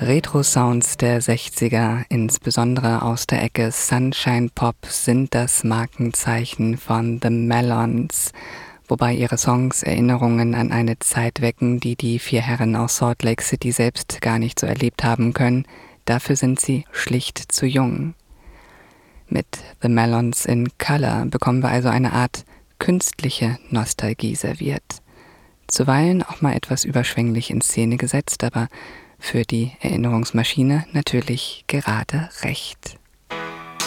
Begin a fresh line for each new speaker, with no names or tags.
Retro-Sounds der 60er, insbesondere aus der Ecke Sunshine Pop, sind das Markenzeichen von The Melons, wobei ihre Songs Erinnerungen an eine Zeit wecken, die die vier Herren aus Salt Lake City selbst gar nicht so erlebt haben können. Dafür sind sie schlicht zu jung. Mit The Melons in Color bekommen wir also eine Art künstliche Nostalgie serviert. Zuweilen auch mal etwas überschwänglich in Szene gesetzt, aber für die Erinnerungsmaschine natürlich gerade recht.